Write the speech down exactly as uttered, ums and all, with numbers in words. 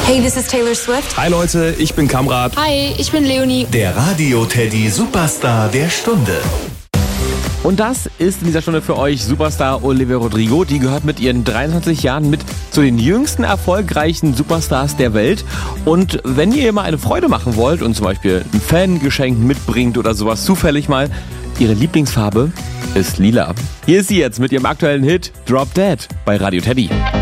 Hey, this is Taylor Swift. Hi Leute, ich bin Kamrat. Hi, ich bin Leonie. Der Radio Teddy Superstar der Stunde. Und das ist in dieser Stunde für euch Superstar Olivia Rodrigo. Die gehört mit ihren dreiundzwanzig Jahren mit zu den jüngsten erfolgreichen Superstars der Welt. Und wenn ihr ihr mal eine Freude machen wollt und zum Beispiel ein Fangeschenk mitbringt oder sowas zufällig mal, ihre Lieblingsfarbe ist lila. Hier ist sie jetzt mit ihrem aktuellen Hit Drop Dead bei Radio Teddy.